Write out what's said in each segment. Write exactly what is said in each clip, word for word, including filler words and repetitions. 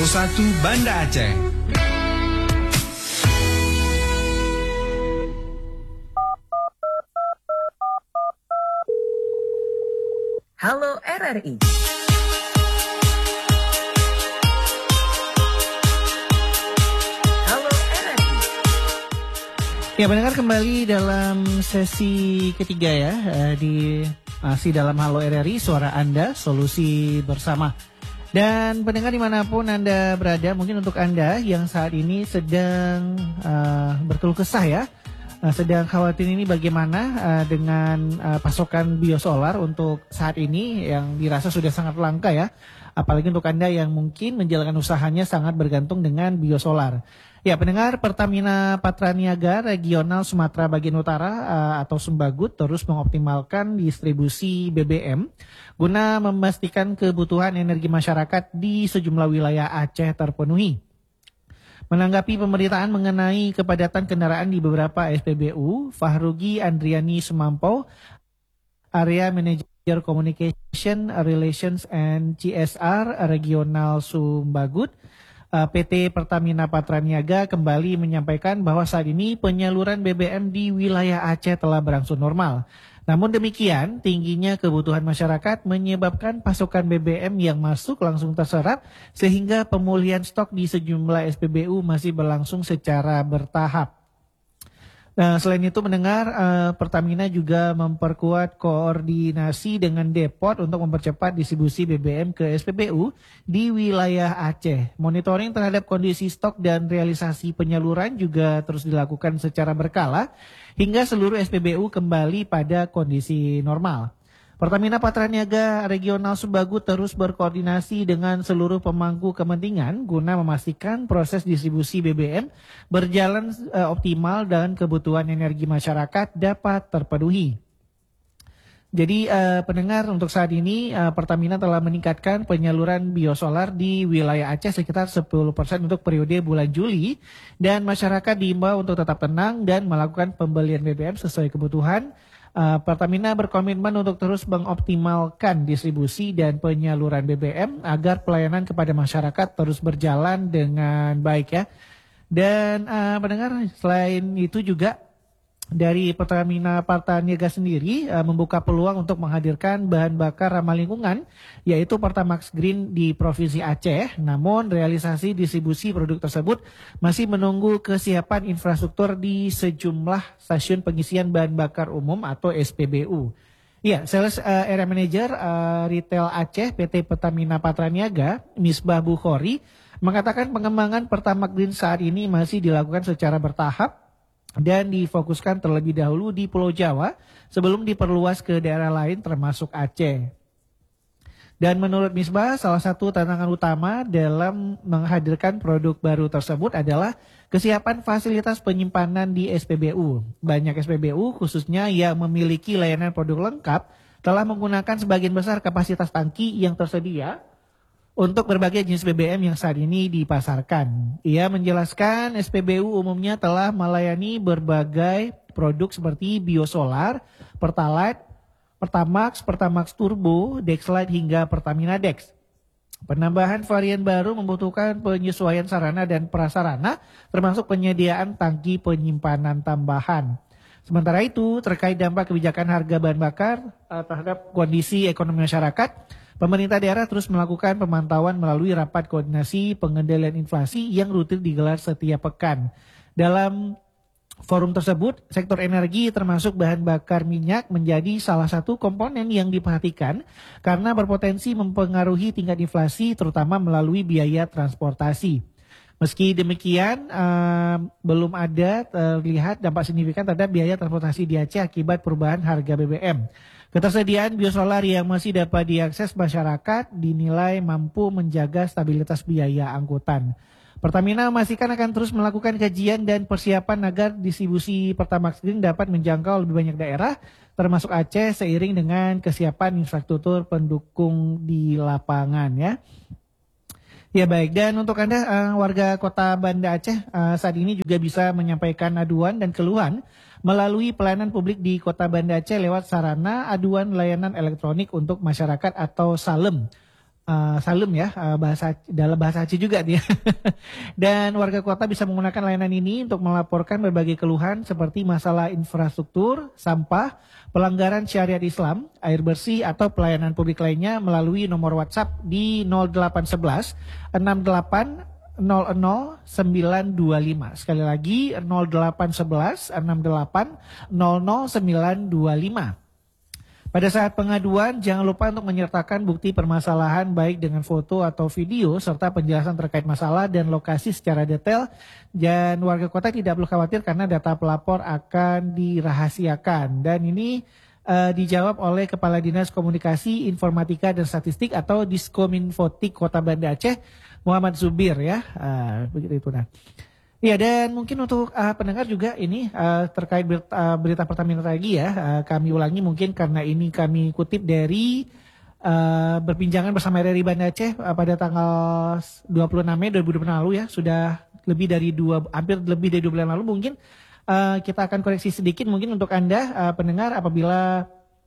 Halo satu Banda Aceh. Halo R R I. Halo R R I. Ya, pendengar kembali dalam sesi ketiga ya, eh, di masih dalam Halo R R I, suara Anda, solusi bersama. Dan pendengar dimanapun Anda berada, mungkin untuk Anda yang saat ini sedang uh, berkeluh kesah ya, uh, sedang khawatir ini bagaimana uh, dengan uh, pasokan biosolar untuk saat ini yang dirasa sudah sangat langka ya. Apalagi untuk Anda yang mungkin menjalankan usahanya sangat bergantung dengan biosolar. Ya, pendengar, Pertamina Patraniaga Regional Sumatera Bagian Utara uh, atau Sumbagut terus mengoptimalkan distribusi B B M guna memastikan kebutuhan energi masyarakat di sejumlah wilayah Aceh terpenuhi. Menanggapi pemberitaan mengenai kepadatan kendaraan di beberapa S P B U, Fahrugi Andriani Sumampo, Area Manager Communication Relations and C S R Regional Sumbagut, P T Pertamina Patraniaga kembali menyampaikan bahwa saat ini penyaluran B B M di wilayah Aceh telah berangsur normal. Namun demikian, tingginya kebutuhan masyarakat menyebabkan pasokan B B M yang masuk langsung terserap sehingga pemulihan stok di sejumlah S P B U masih berlangsung secara bertahap. Nah, selain itu mendengar uh, Pertamina juga memperkuat koordinasi dengan Depot untuk mempercepat distribusi B B M ke S P B U di wilayah Aceh. Monitoring terhadap kondisi stok dan realisasi penyaluran juga terus dilakukan secara berkala hingga seluruh S P B U kembali pada kondisi normal. Pertamina Patraniaga Regional Sumbagut terus berkoordinasi dengan seluruh pemangku kepentingan guna memastikan proses distribusi B B M berjalan uh, optimal dan kebutuhan energi masyarakat dapat terpenuhi. Jadi uh, pendengar, untuk saat ini uh, Pertamina telah meningkatkan penyaluran biosolar di wilayah Aceh sekitar sepuluh persen untuk periode bulan Juli dan masyarakat diimbau untuk tetap tenang dan melakukan pembelian B B M sesuai kebutuhan. Uh, Pertamina berkomitmen untuk terus mengoptimalkan distribusi dan penyaluran B B M agar pelayanan kepada masyarakat terus berjalan dengan baik ya. Dan uh, pendengar, selain itu juga dari Pertamina Patraniaga sendiri uh, membuka peluang untuk menghadirkan bahan bakar ramah lingkungan yaitu Pertamax Green di Provinsi Aceh. Namun realisasi distribusi produk tersebut masih menunggu kesiapan infrastruktur di sejumlah stasiun pengisian bahan bakar umum atau S P B U. Ya, Sales uh, Area Manager uh, Retail Aceh P T Pertamina Patraniaga, Misbah Bukhori, mengatakan pengembangan Pertamax Green saat ini masih dilakukan secara bertahap dan difokuskan terlebih dahulu di Pulau Jawa sebelum diperluas ke daerah lain termasuk Aceh. Dan menurut Misbah, salah satu tantangan utama dalam menghadirkan produk baru tersebut adalah kesiapan fasilitas penyimpanan di S P B U. Banyak S P B U khususnya yang memiliki layanan produk lengkap telah menggunakan sebagian besar kapasitas tangki yang tersedia untuk berbagai jenis B B M yang saat ini dipasarkan. Ia menjelaskan S P B U umumnya telah melayani berbagai produk seperti biosolar, Pertalite, Pertamax, Pertamax Turbo, Dexlite hingga Pertamina Dex. Penambahan varian baru membutuhkan penyesuaian sarana dan prasarana termasuk penyediaan tangki penyimpanan tambahan. Sementara itu, terkait dampak kebijakan harga bahan bakar uh, terhadap kondisi ekonomi masyarakat, pemerintah daerah terus melakukan pemantauan melalui rapat koordinasi pengendalian inflasi yang rutin digelar setiap pekan. Dalam forum tersebut, sektor energi termasuk bahan bakar minyak menjadi salah satu komponen yang diperhatikan karena berpotensi mempengaruhi tingkat inflasi terutama melalui biaya transportasi. Meski demikian, uh, belum ada terlihat dampak signifikan terhadap biaya transportasi di Aceh akibat perubahan harga B B M. Ketersediaan biosolar yang masih dapat diakses masyarakat dinilai mampu menjaga stabilitas biaya angkutan. Pertamina memastikan akan terus melakukan kajian dan persiapan agar distribusi Pertamax Green dapat menjangkau lebih banyak daerah, termasuk Aceh, seiring dengan kesiapan infrastruktur pendukung di lapangan ya. Ya baik, dan untuk Anda uh, warga kota Banda Aceh uh, saat ini juga bisa menyampaikan aduan dan keluhan melalui pelayanan publik di kota Banda Aceh lewat sarana aduan layanan elektronik untuk masyarakat atau SALEM. uh, Salum ya, uh, bahasa dalam bahasa Aceh juga dia. Dan warga kota bisa menggunakan layanan ini untuk melaporkan berbagai keluhan seperti masalah infrastruktur, sampah, pelanggaran syariat Islam, air bersih atau pelayanan publik lainnya melalui nomor WhatsApp di nol delapan satu satu enam delapan nol nol sembilan dua lima. Sekali lagi nol delapan satu satu enam delapan nol nol sembilan dua lima. Pada saat pengaduan, jangan lupa untuk menyertakan bukti permasalahan baik dengan foto atau video serta penjelasan terkait masalah dan lokasi secara detail. Dan warga kota tidak perlu khawatir karena data pelapor akan dirahasiakan. Dan ini uh, dijawab oleh Kepala Dinas Komunikasi, Informatika dan Statistik atau Diskominfotik Kota Banda Aceh, Muhammad Zubir ya. Uh, begitu itu nah. Ya, dan mungkin untuk uh, pendengar juga ini uh, terkait berita, uh, berita Pertamina lagi ya, uh, kami ulangi mungkin karena ini kami kutip dari uh, berbincangan bersama R R I Banda Aceh uh, pada tanggal dua puluh enam Mei dua ribu dua puluh lalu ya, sudah lebih dari dua, hampir lebih dari dua bulan lalu mungkin uh, kita akan koreksi sedikit mungkin untuk Anda uh, pendengar apabila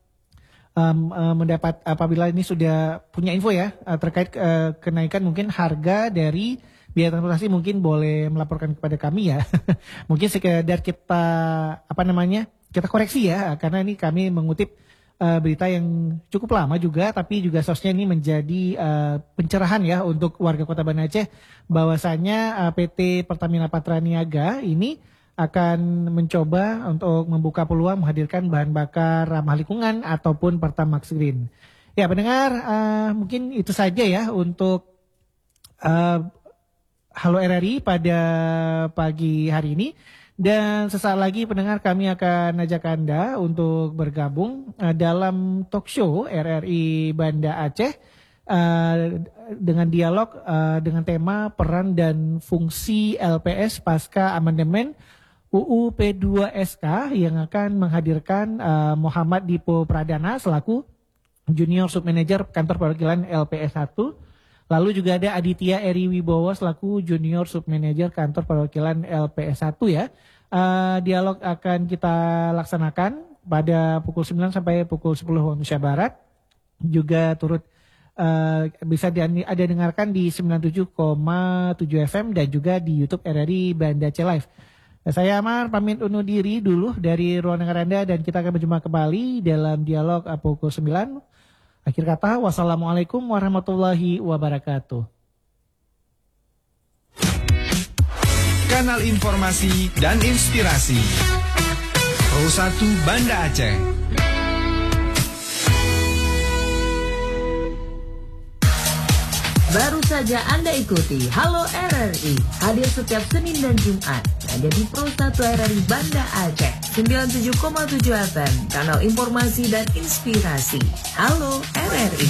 um, uh, mendapat apabila ini sudah punya info ya uh, terkait uh, kenaikan mungkin harga dari biaya transportasi mungkin boleh melaporkan kepada kami ya. Mungkin sekedar kita apa namanya kita koreksi ya karena ini kami mengutip uh, berita yang cukup lama juga tapi juga sosnya ini menjadi uh, pencerahan ya untuk warga Kota Banda Aceh bahwasanya uh, P T Pertamina Patra Niaga ini akan mencoba untuk membuka peluang menghadirkan bahan bakar ramah lingkungan ataupun Pertamax Green. Ya pendengar uh, mungkin itu saja ya untuk uh, Halo R R I pada pagi hari ini dan sesaat lagi pendengar kami akan ajak Anda untuk bergabung uh, dalam talk show R R I Banda Aceh uh, dengan dialog uh, dengan tema peran dan fungsi L P S pasca amandemen U U P dua S K yang akan menghadirkan uh, Muhammad Dipo Pradana selaku Junior Submanager Kantor Perwakilan L P S satu. Lalu juga ada Aditya Eri Wibowo selaku Junior Submanager Kantor Perwakilan L P S satu ya. Uh, dialog akan kita laksanakan pada pukul sembilan sampai pukul sepuluh waktu Indonesia Barat. Juga turut uh, bisa di, ada dengarkan di sembilan puluh tujuh koma tujuh F M dan juga di YouTube R R I Banda Aceh Live. Saya Amar pamit undur diri dulu dari ruang dengar Anda dan kita akan berjumpa kembali dalam dialog uh, pukul sembilan. Akhir kata, wassalamualaikum warahmatullahi wabarakatuh. Kanal informasi dan inspirasi Pro satu Banda Aceh. Baru saja Anda ikuti Halo R R I, hadir setiap Senin dan Jumat hanya di Pro satu R R I Banda Aceh sembilan puluh tujuh koma tujuh F M, kanal informasi dan inspirasi. Halo R R I.